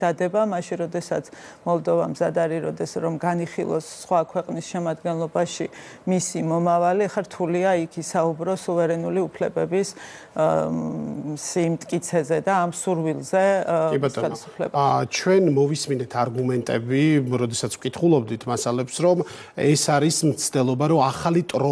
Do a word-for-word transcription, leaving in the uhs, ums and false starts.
დადება, მაშინ როდესაც მოლდოვა მზად არის, როდეს რომ განიხილოს სხვა ქვეყნის შემადგენლობაში მისი მომავალი, ხა რთულია იქ ისაუბრო სუვერენული უფლებების სიმტკიცეზე და ამ სურვილზე ხელისუფლება. ჩვენ მოვისმინეთ არგუმენტები, როდესაც ვკითხულობდით მასალებს, რომ ეს არის მცდელობა, რომ ახალი